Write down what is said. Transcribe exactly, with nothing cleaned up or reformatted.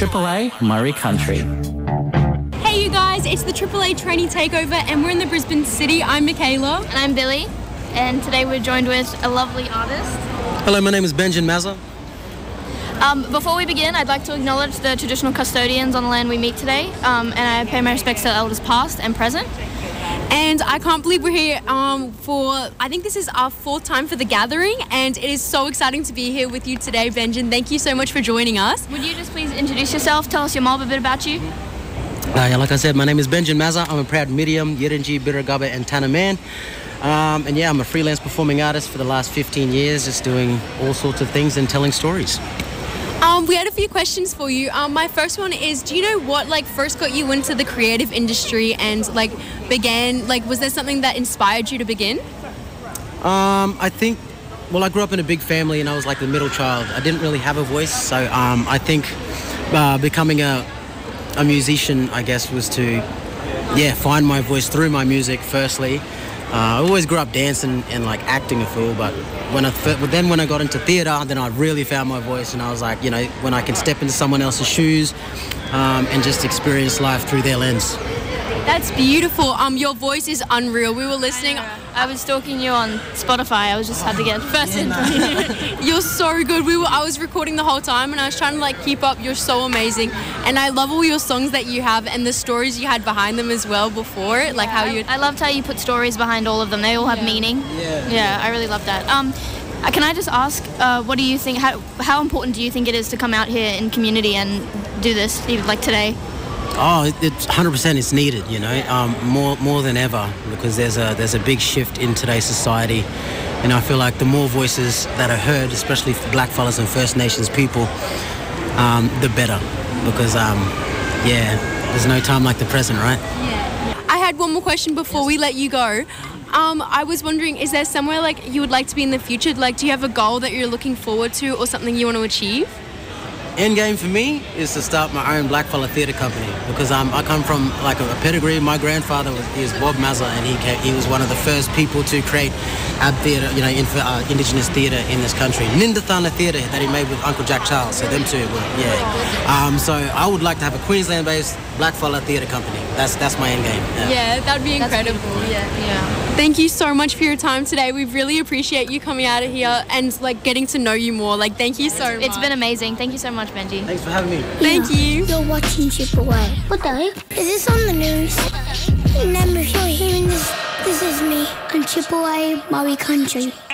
Triple A Murray Country. Hey you guys, it's the Triple A Trainee Takeover and we're in the Brisbane City. I'm Michaela. And I'm Billy. And today we're joined with a lovely artist. Hello, my name is Benjamin Mazza. Um, before we begin, I'd like to acknowledge the traditional custodians on the land we meet today, um, and I pay my respects to the elders past and present. And I can't believe we're here um, for, I think this is our fourth time for the gathering, and it is so exciting to be here with you today, Benjamin. Thank you so much for joining us. Would you just please introduce yourself, tell us your mob a bit about you? Uh, yeah, like I said, my name is Benjamin Mazza. I'm a proud Medium, Yirinji, Birragubba and Tanna man. Um, and yeah, I'm a freelance performing artist for the last fifteen years, just doing all sorts of things and telling stories. Um, we had a few questions for you. Um, my first one is, do you know what like first got you into the creative industry and like began, like was there something that inspired you to begin? Um, I think, well, I grew up in a big family and I was like the middle child. I didn't really have a voice, so um, I think uh, becoming a, a musician, I guess, was to, yeah, find my voice through my music firstly. Uh, I always grew up dancing and like acting a fool, but when I but then when I got into theatre, then I really found my voice, and I was like, you know, when I can step into someone else's shoes um, and just experience life through their lens. That's beautiful. Um, your voice is unreal. We were listening. I, I was stalking you on Spotify. I was just had to get first in. You're so good. We were. I was recording the whole time, and I was trying to like keep up. You're so amazing, and I love all your songs that you have and the stories you had behind them as well before it. Like how you. I loved how you put stories behind all of them. They all have yeah. meaning. Yeah. Yeah, I really love that. Um, can I just ask, uh, what do you think? How how important do you think it is to come out here in community and do this, even like today? Oh, it, it's one hundred percent it's needed, you know, um, more more than ever, because there's a there's a big shift in today's society, and I feel like the more voices that are heard, especially for blackfellas and First Nations people, um, the better, because um, yeah, there's no time like the present, right? Yeah. I had one more question before we let you go. Um, I was wondering, is there somewhere like you would like to be in the future? Like, do you have a goal that you're looking forward to, or something you want to achieve? End game for me is to start my own blackfella theatre company, because um, I come from like a, a pedigree. My grandfather was is Bob Mazza, and he came, he was one of the first people to create ab theatre, you know, in, uh, Indigenous theatre in this country. Nindathana Theatre that he made with Uncle Jack Charles. So them two were yeah. Um, so I would like to have a Queensland-based blackfella theatre company. That's that's my end game. Yeah, yeah that'd be incredible. Yeah, yeah. Thank you so much for your time today. We really appreciate you coming out of here and like getting to know you more. Like, thank you so much. It's been amazing. Thank you so much, Benji. Thanks for having me. Thank yeah. you. You're watching Triple A. What the heck? Is this on the news? Remember, if you're hearing this, this is me on Triple A Murray Country.